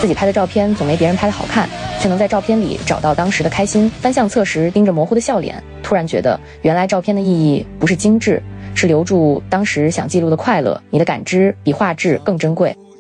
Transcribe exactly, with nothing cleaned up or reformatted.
自己拍的照片总没别人拍的好看，却能在照片里找到当时的开心。翻相册时盯着模糊的笑脸，突然觉得原来照片的意义不是精致，是留住当时想记录的快乐。你的感知比画质更珍贵。